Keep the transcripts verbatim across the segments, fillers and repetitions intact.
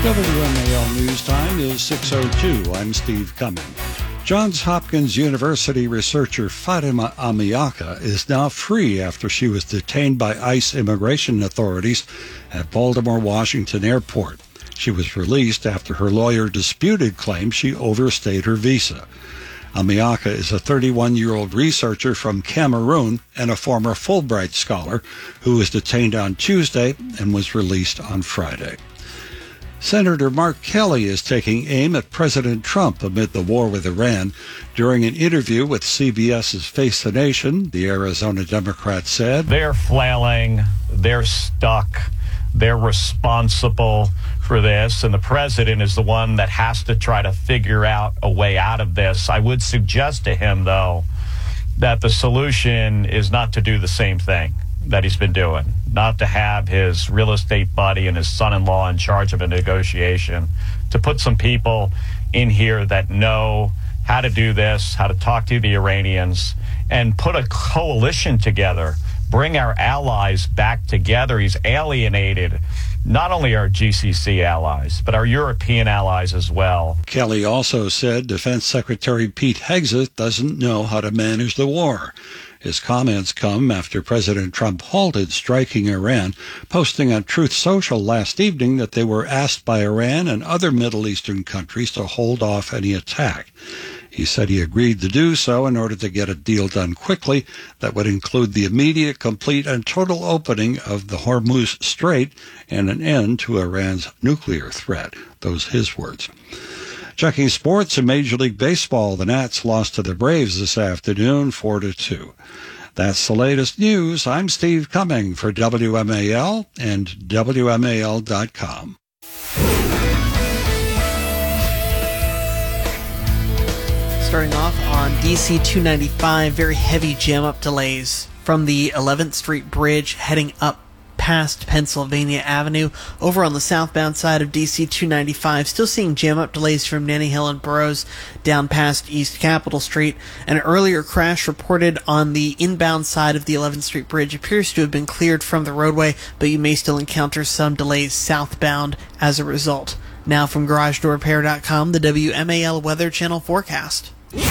W M A L News Time is six oh two. I'm Steve Cumming. Johns Hopkins University researcher Fatima Amiaka is now free after she was detained by ICE immigration authorities at Baltimore Washington Airport. She was released after her lawyer disputed claims she overstayed her visa. Amiaka is a thirty-one-year-old researcher from Cameroon and a former Fulbright scholar who was detained on Tuesday and was released on Friday. Senator Mark Kelly is taking aim at President Trump amid the war with Iran. During an interview with CBS's Face the Nation, the Arizona Democrat said, "They're flailing, they're stuck, they're responsible for this, and the president is the one that has to try to figure out a way out of this. I would suggest to him, though, that the solution is not to do the same thing that he's been doing, not to have his real estate buddy and his son-in-law in charge of a negotiation, to put some people in here that know how to do this, how to talk to the Iranians, and put a coalition together, bring our allies back together. He's alienated not only our G C C allies, but our European allies as well." Kelly also said Defense Secretary Pete Hegseth doesn't know how to manage the war. His comments come after President Trump halted striking Iran, posting on Truth Social last evening that they were asked by Iran and other Middle Eastern countries to hold off any attack. He said he agreed to do so in order to get a deal done quickly that would include the immediate, complete, and total opening of the Hormuz Strait and an end to Iran's nuclear threat. Those his words. Checking sports in Major League Baseball, the Nats lost to the Braves this afternoon, four to two. That's the latest news. I'm Steve Cumming for W M A L and W M A L dot com. Starting off on D C two ninety-five, very heavy jam-up delays from the eleventh Street Bridge heading up past Pennsylvania Avenue. Over on the southbound side of D C two ninety-five, still seeing jam-up delays from Nanny Hill and Burroughs down past East Capitol Street. An earlier crash reported on the inbound side of the eleventh Street Bridge appears to have been cleared from the roadway, but you may still encounter some delays southbound as a result. Now from Garage Door Repair dot com, the W M A L Weather Channel forecast.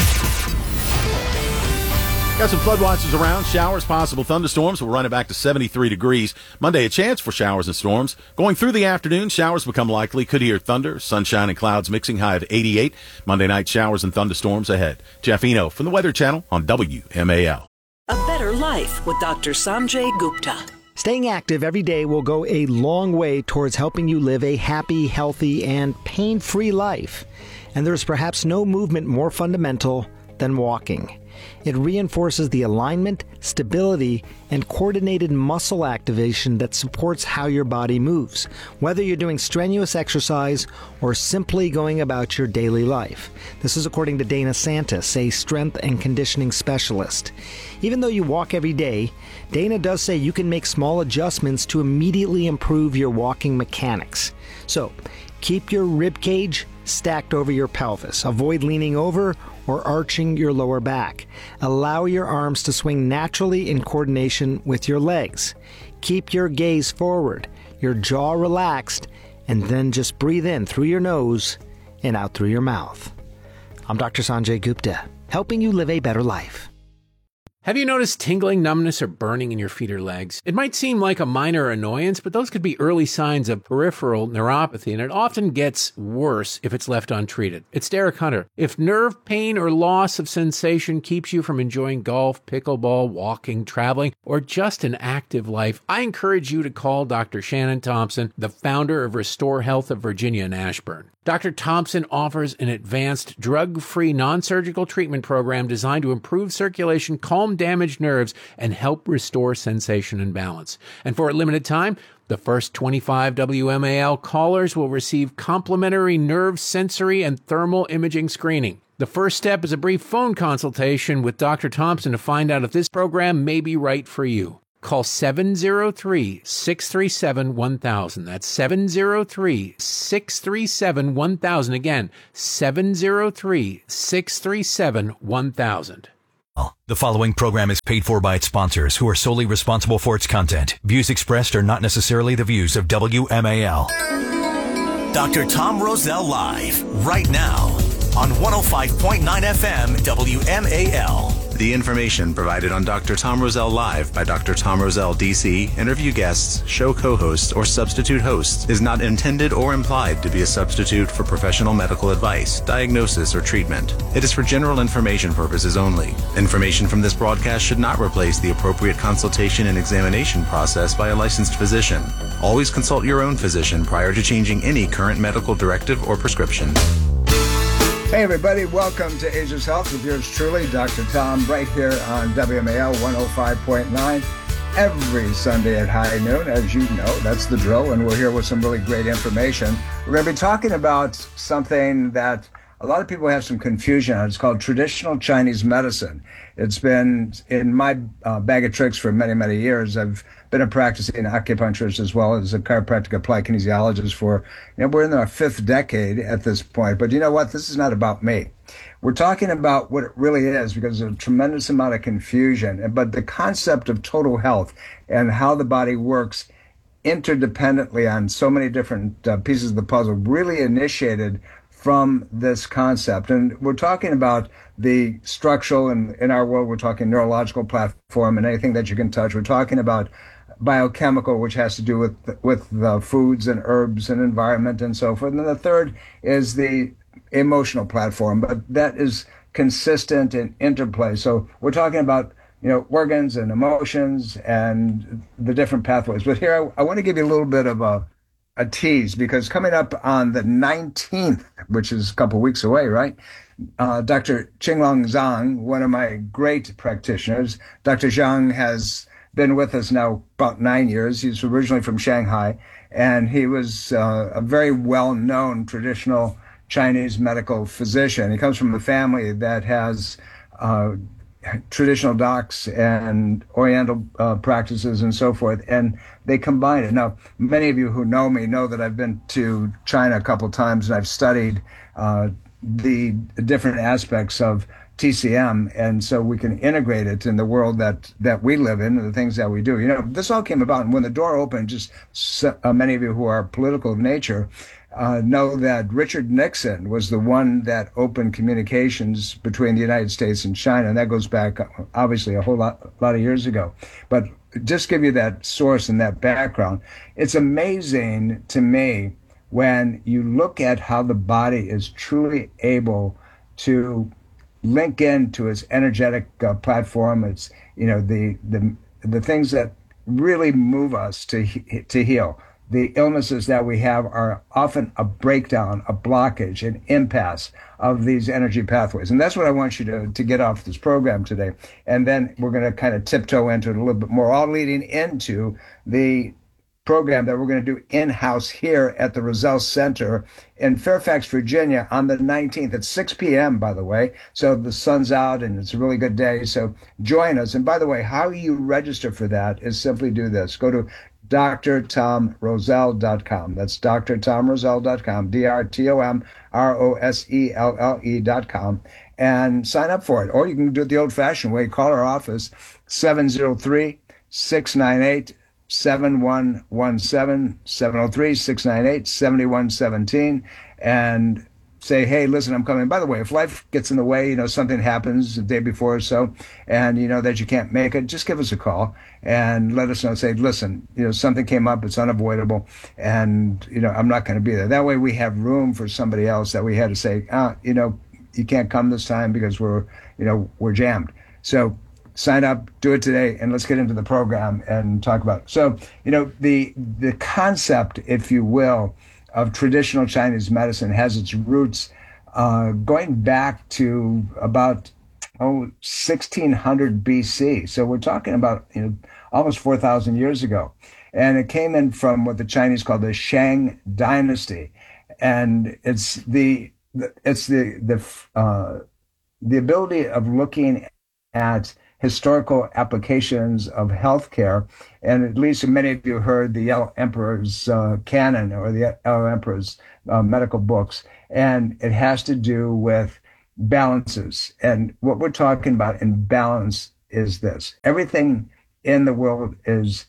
Got some flood watches around. Showers, possible thunderstorms. We'll run it back to seventy-three degrees. Monday, a chance for showers and storms. Going through the afternoon, showers become likely. Could hear thunder, sunshine, and clouds mixing. High of eighty-eight. Monday night, showers and thunderstorms ahead. Jeff Eno from the Weather Channel on W M A L. A better life with Doctor Sanjay Gupta. Staying active every day will go a long way towards helping you live a happy, healthy, and pain-free life. And there's perhaps no movement more fundamental than walking. It reinforces the alignment, stability, and coordinated muscle activation that supports how your body moves, whether you're doing strenuous exercise or simply going about your daily life. This is according to Dana Santis, a strength and conditioning specialist. Even though you walk every day, Dana does say you can make small adjustments to immediately improve your walking mechanics. So, keep your rib cage stacked over your pelvis. Avoid leaning over or arching your lower back. Allow your arms to swing naturally in coordination with your legs. Keep your gaze forward, your jaw relaxed, and then just breathe in through your nose and out through your mouth. I'm Doctor Sanjay Gupta, helping you live a better life. Have you noticed tingling, numbness, or burning in your feet or legs? It might seem like a minor annoyance, but those could be early signs of peripheral neuropathy, and it often gets worse if it's left untreated. It's Derek Hunter. If nerve pain or loss of sensation keeps you from enjoying golf, pickleball, walking, traveling, or just an active life, I encourage you to call Doctor Shannon Thompson, the founder of Restore Health of Virginia and Ashburn. Doctor Thompson offers an advanced, drug-free, non-surgical treatment program designed to improve circulation, calm damaged nerves, and help restore sensation and balance. And for a limited time, the first twenty-five W M A L callers will receive complimentary nerve, sensory, and thermal imaging screening. The first step is a brief phone consultation with Doctor Thompson to find out if this program may be right for you. Call seven oh three, six three seven, one thousand. That's seven oh three, six three seven, one thousand. Again, seven oh three, six three seven, one thousand. The following program is paid for by its sponsors, who are solely responsible for its content. Views expressed are not necessarily the views of W M A L. Doctor Tom Roselle Live, right now, on one oh five point nine F M W M A L. The information provided on Doctor Tom Roselle Live by Doctor Tom Roselle, D C, interview guests, show co-hosts, or substitute hosts is not intended or implied to be a substitute for professional medical advice, diagnosis, or treatment. It is for general information purposes only. Information from this broadcast should not replace the appropriate consultation and examination process by a licensed physician. Always consult your own physician prior to changing any current medical directive or prescription. Hey everybody, welcome to Ageless Health with yours truly, Doctor Tom, right here on W M A L one oh five point nine every Sunday at high noon. As you know, that's the drill, and we're here with some really great information. We're going to be talking about something that a lot of people have some confusion on. It's called traditional Chinese medicine. It's been in my uh, bag of tricks for many, many years. I've been a practicing acupuncturist as well as a chiropractic applied kinesiologist for, you know, we're in our fifth decade at this point. But you know what? This is not about me. We're talking about what it really is, because there's a tremendous amount of confusion. But the concept of total health and how the body works interdependently on so many different uh, pieces of the puzzle really initiated from this concept. And we're talking about the structural, and in our world, we're talking neurological platform and anything that you can touch. We're talking about biochemical, which has to do with with the foods and herbs and environment and so forth. And then the third is the emotional platform, but that is consistent in interplay. So we're talking about, you know, organs and emotions and the different pathways. But here, I, I want to give you a little bit of a a tease, because coming up on the nineteenth, which is a couple weeks away, right? Uh, Doctor Qinglong Zhang, one of my great practitioners. Doctor Zhang has been with us now about nine years. He's originally from Shanghai, and he was uh, a very well-known traditional Chinese medical physician. He comes from a family that has uh, traditional docs and oriental uh, practices and so forth, and they combine it. Now, many of you who know me know that I've been to China a couple of times, and I've studied uh, the different aspects of T C M, and so we can integrate it in the world that that we live in and the things that we do. You know, this all came about, and when the door opened, just so, uh, many of you who are political of nature Uh, know that Richard Nixon was the one that opened communications between the United States and China, and that goes back obviously a whole lot, a lot of years ago. But just give you that source and that background. It's amazing to me when you look at how the body is truly able to link into its energetic uh, platform. It's, you know, the the the things that really move us to to heal. The illnesses that we have are often a breakdown, a blockage, an impasse of these energy pathways. And that's what I want you to, to get off this program today. And then we're going to kind of tiptoe into it a little bit more, all leading into the program that we're going to do in-house here at the Roselle Center in Fairfax, Virginia on the nineteenth at six p.m., by the way. So the sun's out and it's a really good day. So join us. And by the way, how you register for that is simply do this. Go to D R Tom Roselle dot com. That's D R Tom Roselle dot com, D R T O M R O S E L L E dot com, and sign up for it. Or you can do it the old-fashioned way. Call our office, seven oh three, six nine eight, seven one one seven, seven oh three, six nine eight, seven one one seven, and say, hey, listen, I'm coming. By the way, if life gets in the way, you know, something happens the day before or so, and you know that you can't make it, just give us a call and let us know. Say, listen, you know, something came up, it's unavoidable, and you know, I'm not going to be there. That way we have room for somebody else that we had to say, ah, you know, you can't come this time because we're, you know, we're jammed. So sign up, do it today, and let's get into the program and talk about it. So, you know, the the concept, if you will, of traditional Chinese medicine has its roots uh, going back to about oh sixteen hundred B C. So we're talking about, you know, almost four thousand years ago, and it came in from what the Chinese call the Shang Dynasty, and it's the it's the the uh, the ability of looking at historical applications of healthcare, and at least many of you heard the Yellow Emperor's uh, canon or the Yellow Emperor's uh, medical books, and it has to do with balances. And what we're talking about in balance is this: everything in the world is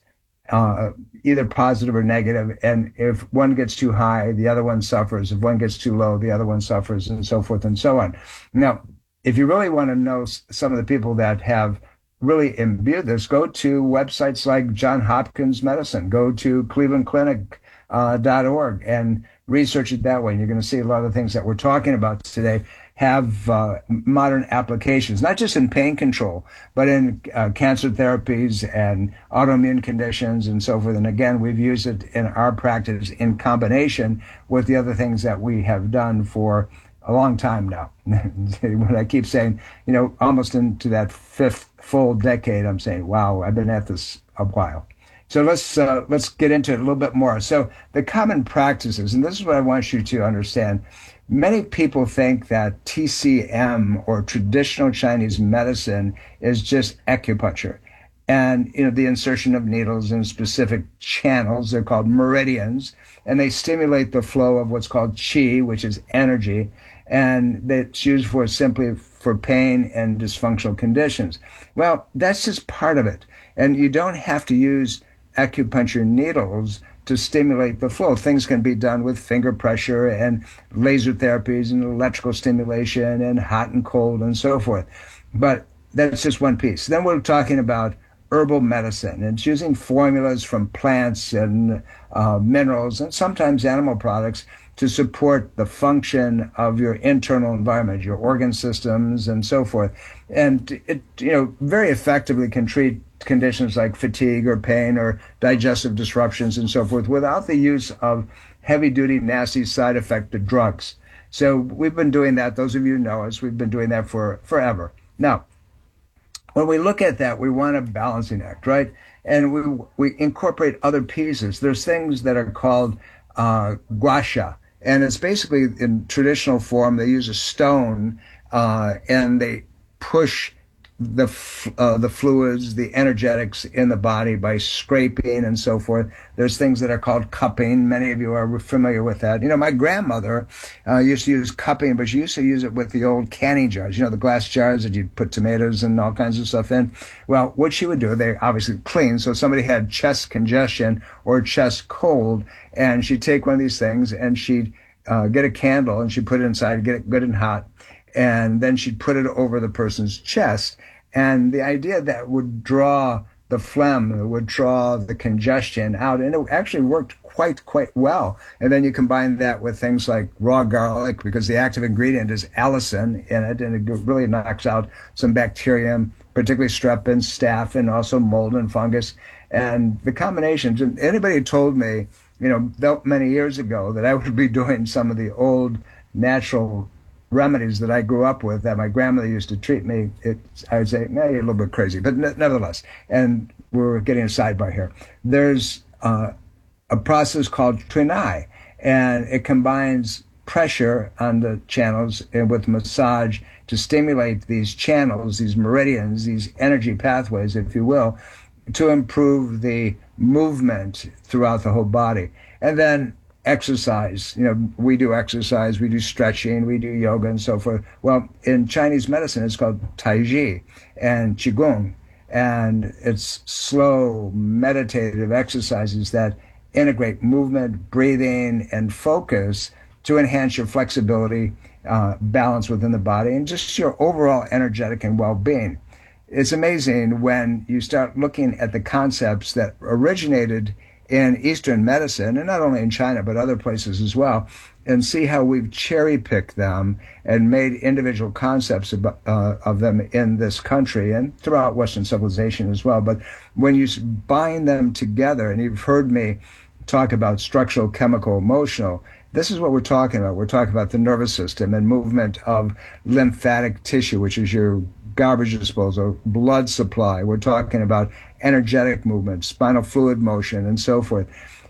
uh, either positive or negative. And if one gets too high, the other one suffers. If one gets too low, the other one suffers, and so forth and so on. Now, if you really want to know some of the people that have really imbued this, go to websites like Johns Hopkins Medicine, go to cleveland clinic dot org and research it that way. And you're going to see a lot of the things that we're talking about today have uh, modern applications, not just in pain control, but in uh, cancer therapies and autoimmune conditions and so forth. And again, we've used it in our practice in combination with the other things that we have done for a long time now. When I keep saying, you know, almost into that fifth full decade, I'm saying, wow, I've been at this a while. So let's uh, let's get into it a little bit more. So the common practices, and this is what I want you to understand. Many people think that T C M, or traditional Chinese medicine, is just acupuncture. And, you know, the insertion of needles in specific channels, they're called meridians, and they stimulate the flow of what's called qi, which is energy, and that's used for simply for pain and dysfunctional conditions. Well, that's just part of it. And you don't have to use acupuncture needles to stimulate the flow. Things can be done with finger pressure and laser therapies and electrical stimulation and hot and cold and so forth. But that's just one piece. Then we're talking about herbal medicine. It's using formulas from plants and uh, minerals and sometimes animal products to support the function of your internal environment, your organ systems and so forth. And it, you know, very effectively can treat conditions like fatigue or pain or digestive disruptions and so forth without the use of heavy-duty, nasty side-effected drugs. So we've been doing that. Those of you who know us, we've been doing that for forever. Now, when we look at that, we want a balancing act, right? And we we incorporate other pieces. There's things that are called uh, gua sha, and it's basically in traditional form. They use a stone uh, and they push the uh, the fluids, the energetics in the body by scraping and so forth. There's things that are called cupping. Many of you are familiar with that. You know, my grandmother uh, used to use cupping, but she used to use it with the old canning jars, you know, the glass jars that you'd put tomatoes and all kinds of stuff in. Well, what she would do, they obviously clean. So somebody had chest congestion or chest cold, and she'd take one of these things and she'd uh, get a candle and she'd put it inside, get it good and hot. And then she'd put it over the person's chest. And the idea that would draw the phlegm, would draw the congestion out. And it actually worked quite, quite well. And then you combine that with things like raw garlic, because the active ingredient is allicin in it, and it really knocks out some bacterium, particularly strep and staph, and also mold and fungus. And the combinations, and anybody told me, you know, many years ago that I would be doing some of the old natural remedies that I grew up with, that my grandmother used to treat me, it, I would say, nah, you're a little bit crazy, but ne- nevertheless, and we're getting a sidebar here. There's uh, a process called Twinai, and it combines pressure on the channels and with massage to stimulate these channels, these meridians, these energy pathways, if you will, to improve the movement throughout the whole body. And then exercise, you know, we do exercise, we do stretching, we do yoga and so forth. Well, in Chinese medicine, it's called Tai Chi and Qigong. And it's slow, meditative exercises that integrate movement, breathing, and focus to enhance your flexibility, uh, balance within the body, and just your overall energetic and well-being. It's amazing when you start looking at the concepts that originated in Eastern medicine, and not only in China, but other places as well, and see how we've cherry-picked them and made individual concepts of, uh, of them in this country and throughout Western civilization as well. But when you bind them together, and you've heard me talk about structural, chemical, emotional, this is what we're talking about. We're talking about the nervous system and movement of lymphatic tissue, which is your garbage disposal, blood supply. We're talking about energetic movement, spinal fluid motion, and so forth.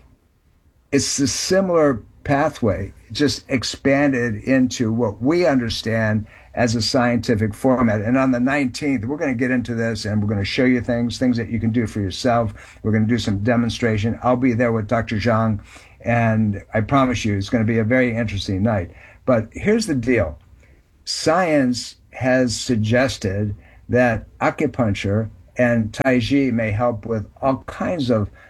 It's a similar pathway, just expanded into what we understand as a scientific format. And on the nineteenth, we're going to get into this, and we're going to show you things, things that you can do for yourself. We're going to do some demonstration. I'll be there with Doctor Zhang, and I promise you it's going to be a very interesting night. But here's the deal. Science has suggested that acupuncture and Tai Chi may help with all kinds of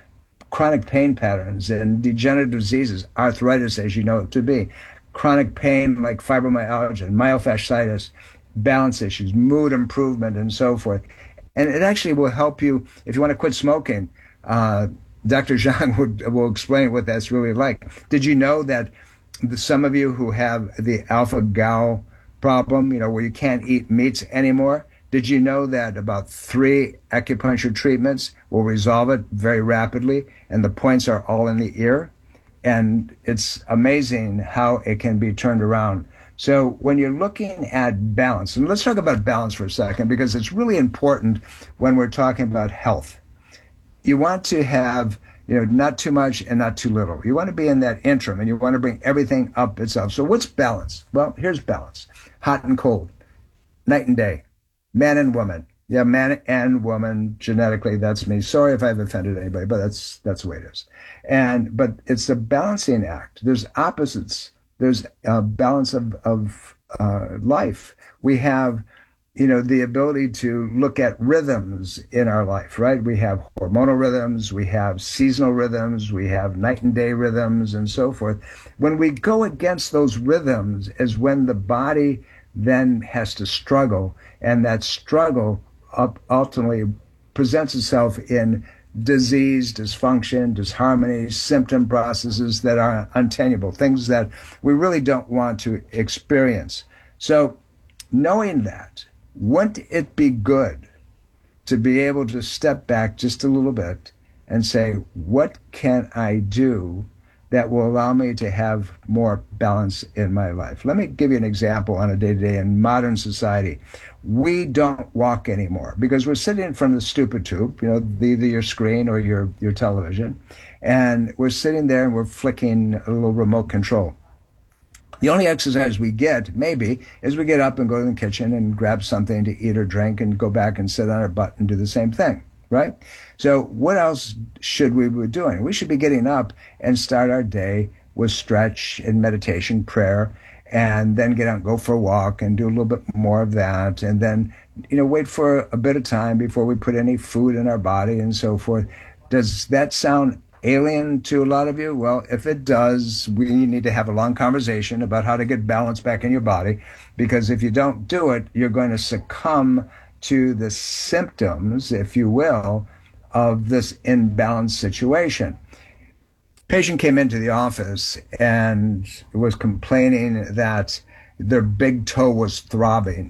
chronic pain patterns and degenerative diseases, arthritis, as you know it to be, chronic pain like fibromyalgia, myofasciitis, balance issues, mood improvement, and so forth. And it actually will help you if you want to quit smoking. Uh, Doctor Zhang would, will explain what that's really like. Did you know that the, some of you who have the alpha-gal problem, you know, where you can't eat meats anymore, did you know that about three acupuncture treatments will resolve it very rapidly, and the points are all in the ear? And it's amazing how it can be turned around. So when you're looking at balance, and let's talk about balance for a second, because it's really important when we're talking about health. You want to have, you know, not too much and not too little. You want to be in that interim, and you want to bring everything up itself. So what's balance? Well, here's balance. Hot and cold, night and day, man and woman. Yeah, man and woman, genetically, that's me. Sorry if I've offended anybody, but that's that's the way it is. And but it's a balancing act. There's opposites. There's a balance of, of uh, life. We have, you know, the ability to look at rhythms in our life, right? We have hormonal rhythms, we have seasonal rhythms, we have night and day rhythms, and so forth. When we go against those rhythms is when the body then has to struggle, and that struggle up ultimately presents itself in disease, dysfunction, disharmony, symptom processes that are untenable, things that we really don't want to experience. So knowing that, wouldn't it be good to be able to step back just a little bit and say, what can I do that will allow me to have more balance in my life? Let me give you an example on a day-to-day in modern society. We don't walk anymore because we're sitting in front of the stupid tube, you know, either your screen or your, your television, and we're sitting there and we're flicking a little remote control. The only exercise we get, maybe, is we get up and go to the kitchen and grab something to eat or drink and go back and sit on our butt and do the same thing, right? So what else should we be doing? We should be getting up and start our day with stretch and meditation, prayer, and then get out and go for a walk and do a little bit more of that, and then, you know, wait for a bit of time before we put any food in our body and so forth. Does that sound alien to a lot of you? Well, if it does, we need to have a long conversation about how to get balance back in your body, because if you don't do it, you're going to succumb to the symptoms, if you will, of this imbalanced situation. Patient came into the office and was complaining that their big toe was throbbing.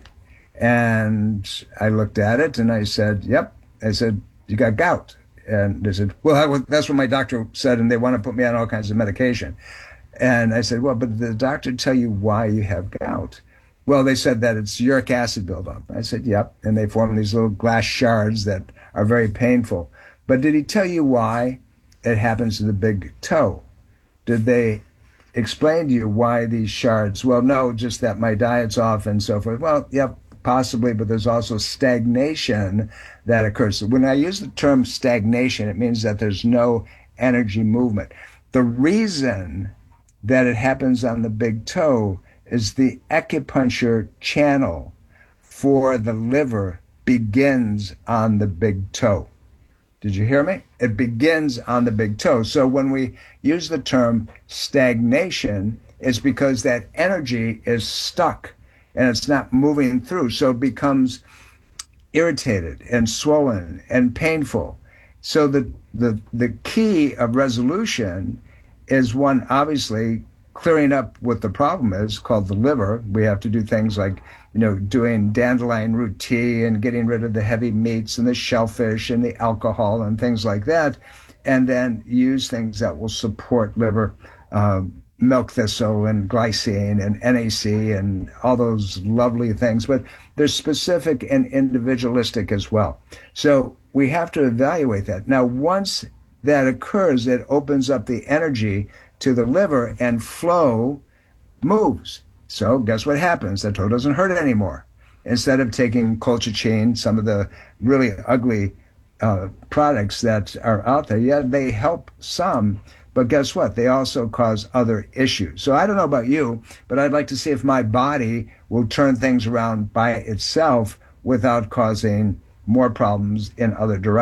And I looked at it and I said, yep. I said, you got gout. And they said, well, that's what my doctor said, and they want to put me on all kinds of medication. And I said, well, but did the doctor tell you why you have gout? Well, they said that it's uric acid buildup. I said, yep. And they form these little glass shards that are very painful. But did he tell you why it happens to the big toe? Did they explain to you why these shards? Well, no, just that my diet's off and so forth. Well, yep, possibly, but there's also stagnation that occurs. So when I use the term stagnation, it means that there's no energy movement. The reason that it happens on the big toe is the acupuncture channel for the liver begins on the big toe. Did you hear me? It begins on the big toe. So when we use the term stagnation, it's because that energy is stuck and it's not moving through. So it becomes irritated and swollen and painful. So the, the, the key of resolution is one, obviously, clearing up what the problem is, called the liver. We have to do things like, you know, doing dandelion root tea and getting rid of the heavy meats and the shellfish and the alcohol and things like that, and then use things that will support liver, uh, milk thistle and glycine and N A C and all those lovely things, but they're specific and individualistic as well. So we have to evaluate that. Now, once that occurs, it opens up the energy to the liver and flow moves. So guess what happens? The toe doesn't hurt anymore. Instead of taking colchicine, some of the really ugly uh, products that are out there, yeah, they help some, but guess what? They also cause other issues. So I don't know about you, but I'd like to see if my body will turn things around by itself without causing more problems in other directions.